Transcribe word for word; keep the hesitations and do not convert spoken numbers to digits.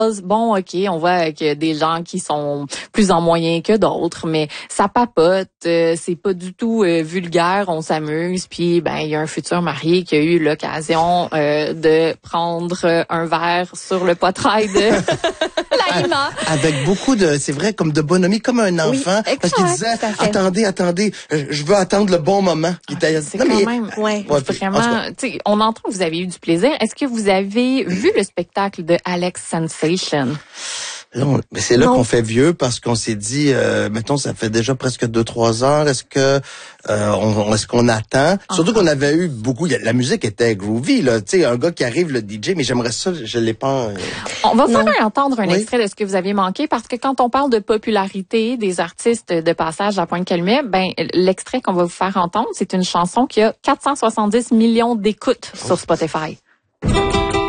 Bon, OK, on voit que des gens qui sont plus en moyen que d'autres, mais ça papote, euh, c'est pas du tout euh, vulgaire, on s'amuse, puis ben il y a un futur marié qui a eu l'occasion euh, de prendre un verre sur le poitrail de Laïma. Avec beaucoup de, c'est vrai, comme de bonhomie, comme un enfant, oui, parce qu'il disait, attendez, attendez, je veux attendre le bon moment. Ah, c'est quand mais, même, ouais, ouais, vraiment, tu sais, on entend que vous avez eu du plaisir. Est-ce que vous avez vu le spectacle de Alex Sensation? Non, mais c'est là qu'on fait vieux parce qu'on s'est dit, euh, mettons, ça fait déjà presque deux, trois heures. Est-ce que, euh, on, est-ce qu'on attend? Uh-huh. Surtout qu'on avait eu beaucoup, la musique était groovy, là. Tu sais, un gars qui arrive, le D J, mais j'aimerais ça, je l'ai pas. Euh... On va faire entendre un oui. extrait de ce que vous aviez manqué parce que quand on parle de popularité des artistes de passage à Pointe-Calumet, ben, l'extrait qu'on va vous faire entendre, c'est une chanson qui a quatre cent soixante-dix millions d'écoutes oh. sur Spotify.